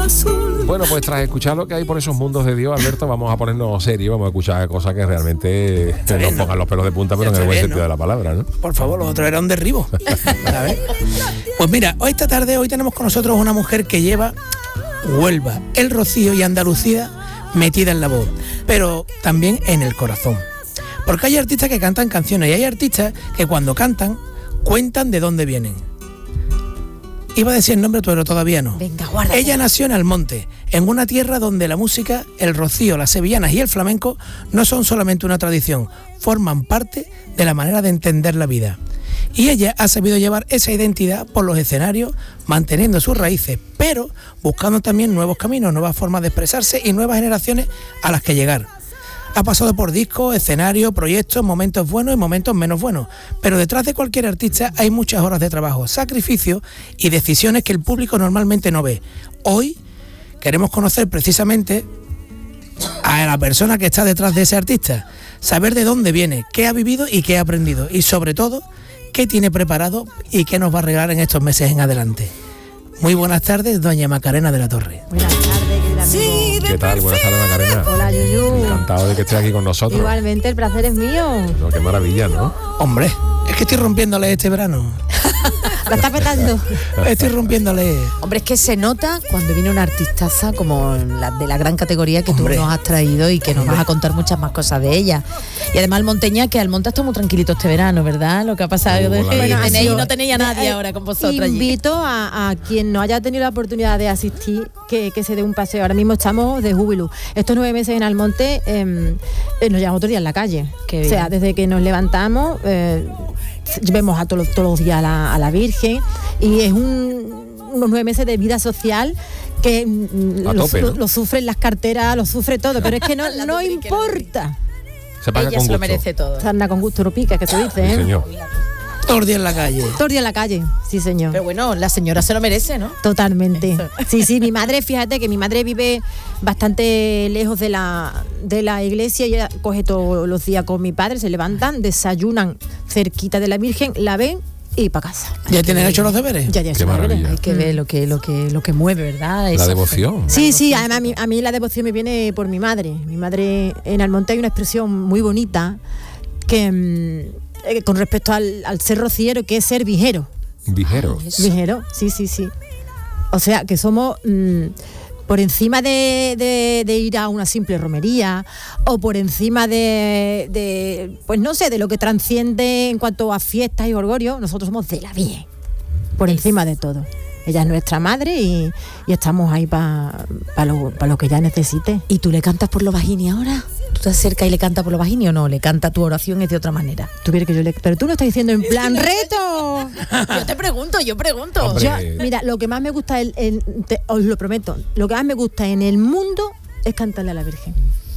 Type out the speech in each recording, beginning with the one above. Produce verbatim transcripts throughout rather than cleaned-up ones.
azul. Bueno, pues tras escuchar lo que hay por esos mundos de Dios, Alberto, vamos a ponernos serios, vamos a escuchar cosas que realmente nos pongan los pelos de punta, pero en el buen sentido de la palabra, ¿no? Por favor, los otros eran un derribo. A ver. Pues mira, hoy esta tarde, hoy tenemos con nosotros una mujer que lleva Huelva, el Rocío y Andalucía metida en la voz, pero también en el corazón. Porque hay artistas que cantan canciones y hay artistas que cuando cantan cuentan de dónde vienen. Iba a decir el nombre, pero todavía no. Venga, guárdate. Ella nació en Almonte, en una tierra donde la música, el rocío, las sevillanas y el flamenco no son solamente una tradición, forman parte de la manera de entender la vida. Y ella ha sabido llevar esa identidad por los escenarios, manteniendo sus raíces, pero buscando también nuevos caminos, nuevas formas de expresarse y nuevas generaciones a las que llegar. Ha pasado por discos, escenarios, proyectos, momentos buenos y momentos menos buenos, pero detrás de cualquier artista hay muchas horas de trabajo, sacrificio y decisiones que el público normalmente no ve. Hoy queremos conocer precisamente a la persona que está detrás de ese artista, saber de dónde viene, qué ha vivido y qué ha aprendido, y sobre todo, qué tiene preparado y qué nos va a regalar en estos meses en adelante. Muy buenas tardes, doña Macarena de la Torre. Buenas tardes, querida amigo. ¿Qué tal? Buenas tardes, Macarena. Hola, Yuyu. Encantado de que estés aquí con nosotros. Igualmente, el placer es mío. No, qué maravilla, ¿no? Hombre, es que estoy rompiéndole este verano. La está petando. Estoy rompiéndole. Hombre, es que se nota cuando viene una artistaza como la de la gran categoría que Hombre. tú nos has traído y que nos Hombre. vas a contar muchas más cosas de ella. Y además el monteña, que Almonte está muy tranquilito este verano, ¿verdad? Lo que ha pasado. Oh, de, la bueno, vida. tenéis, no tenéis a nadie Eh, ahora con vosotros allí. Invito a, a quien no haya tenido la oportunidad de asistir que, que se dé un paseo. Ahora mismo estamos de júbilo. Estos nueve meses en Almonte eh, eh, nos llevamos otro día en la calle. Qué O bien. sea, desde que nos levantamos eh, vemos a todos, todos los días a la, a la Virgen y es un, unos nueve meses de vida social que mm, A lo, tope, ¿no? lo- lo sufren las carteras, lo sufre todo, pero es que no, La no Dudri que la Dudri. importa. Se paga Ella con se lo gusto. merece todo. Se anda con gusto, no pica, que se dice, Sí, ¿eh? señor. Todos los días en la calle. Todo el día en la calle, sí señor. Pero bueno, la señora se lo merece, ¿no? Totalmente. Eso. Sí, sí, mi madre, fíjate que mi madre vive bastante lejos de la, de la iglesia, ella coge todos los días con mi padre, se levantan, desayunan cerquita de la Virgen, la ven y para casa. ¿Ya tienes hecho los deberes? Ya, ya, Qué se la ven. maravilla. Hay que ver lo que, lo que, lo que mueve, ¿verdad? La Esa- devoción. Sí, sí, además a mí, a mí la devoción me viene por mi madre. Mi madre, en Almonte hay una expresión muy bonita que mm, eh, con respecto al, al ser rociero, que es ser vijero. Vijero. Eso. Ligero, sí, sí, sí. O sea, que somos mm, por encima de, de- de ir a una simple romería o por encima de, de, pues no sé, de lo que transciende en cuanto a fiestas y orgullo, nosotros somos de la Virgen, por encima de todo. Ella es nuestra madre y, y estamos ahí para pa lo, pa lo que ella necesite. ¿Y tú le cantas por lo bajini ahora? ¿Tú te acercas y le cantas por lo bajini o no? ¿Le canta tu oración es de otra manera? Tuviera que yo le, pero tú no estás diciendo en plan reto. Yo te pregunto, yo pregunto. Hombre. Yo, mira, lo que más me gusta, el, el- te- os lo prometo, lo que más me gusta en el mundo es cantarle a la Virgen.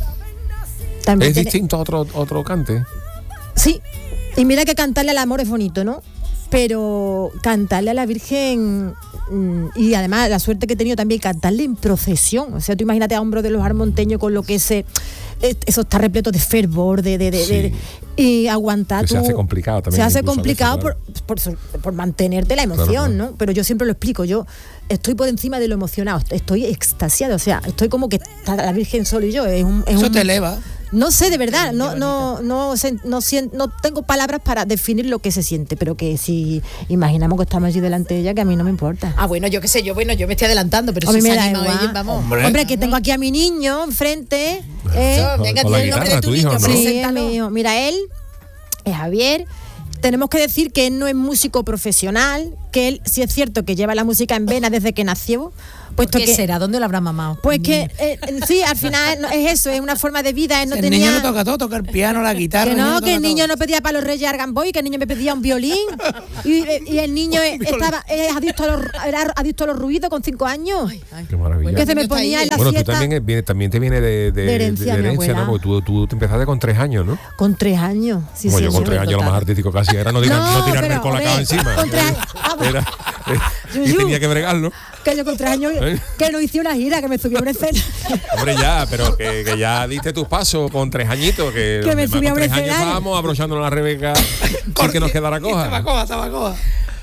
También ¿Es tiene- distinto a otro, otro cante? Sí, y mira que cantarle al amor es bonito, ¿no? Pero cantarle a la Virgen, mm, y además la suerte que he tenido también, cantarle en procesión. O sea, tú imagínate a hombros de los armonteños con lo que ese, eh, eso está repleto de fervor, de, de, de, Sí. de- y aguantar. Que se tú- hace complicado también Se hace incluso a veces, complicado claro. por, por, por mantenerte la emoción, Claro, claro. ¿no? Pero yo siempre lo explico, yo estoy por encima de lo emocionado, estoy extasiado, o sea, estoy como que está la Virgen solo y yo. Es un, es Eso un- te eleva. no sé, de verdad, Qué no, bonito. no, no, se- no, sien- no tengo palabras para definir lo que se siente, pero que si imaginamos que estamos allí delante de ella, que a mí no me importa. Ah, bueno, yo qué sé, yo bueno, yo me estoy adelantando, pero A mí si me se da anima igual. ella, vamos. Hombre. Hombre, que tengo aquí a mi niño enfrente. ¿eh? Eso, venga, Con la di el nombre guitarra, de tu tu hijo, niño, ¿no? Sí, preséntalo. mi hijo. Mira, él es Javier. Tenemos que decir que él no es músico profesional, que él sí es cierto que lleva la música en vena desde que nació, puesto ¿Qué que será? ¿Dónde lo habrá mamado? pues que eh, sí, al final no- es eso, es una forma de vida, él no el tenía niño lo toca todo, toca el piano, la guitarra. que no, lo que el toca niño todo. no pedía para los Reyes Argamboy, que el niño me pedía un violín. Y, y el niño estaba es adicto a los, era adicto a los ruidos con cinco años. Qué maravilla. Que se me Está ahí. ponía en la Bueno, tú fiesta también, eh, viene- también te viene de, de, De herencia, de mi herencia, ¿no? abuela. Porque tú, tú te empezaste con tres años, ¿no? con tres años. Sí, Como yo señor. con tres años lo total. más artístico casi era no, tirar- No, no tirarme pero, el colacao hombre, encima. con tres años- vamos. Era- y Yuyu. tenía que bregarlo. Que yo con tres años ¿Eh? que no hice una gira, que me subí a una escena. Hombre, ya, pero que, que ya diste tus pasos con tres añitos. Que, Que me los demás subí a con un tres años escenario. estábamos abrochándonos la Rebeca sin que nos quedara Estaba coja. coja, estaba coja.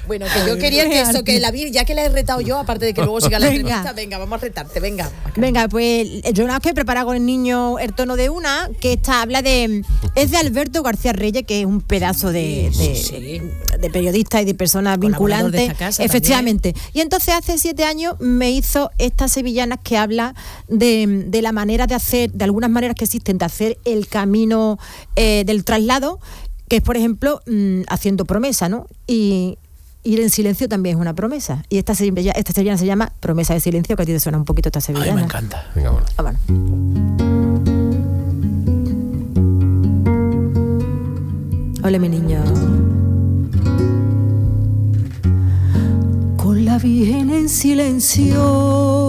Bueno, que yo quería que eso, que la vi, ya que la he retado yo, aparte de que luego siga la entrevista, venga, vamos a retarte, venga. Venga, pues yo una vez que he preparado con el niño el tono de una, que esta habla de, es de Alberto García Reyes, que es un pedazo de, de, sí. de periodista y de persona vinculante, de esta casa, efectivamente. También. Y entonces hace siete años me hizo estas sevillanas que habla de, de la manera de hacer, de algunas maneras que existen de hacer el camino eh, del traslado, que es, por ejemplo, mmm, haciendo promesa, ¿no? Y ir en silencio también es una promesa. Y esta sevillana, esta sevillana se llama Promesa de Silencio, que a ti te suena un poquito esta sevillana. Ay, me encanta. Venga, bueno. Ah, bueno. Hola, mi niño. Con la Virgen en silencio